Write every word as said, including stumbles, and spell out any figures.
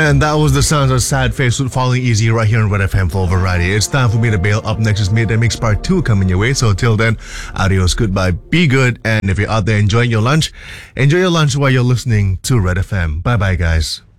And that was the sounds of Sad Face with Falling Easy right here on Red F M Full Variety. It's time for me to bail. Up next is Midday Mix Part two coming your way. So till then, adios, goodbye, be good. And if you're out there enjoying your lunch, enjoy your lunch while you're listening to Red F M. Bye-bye, guys.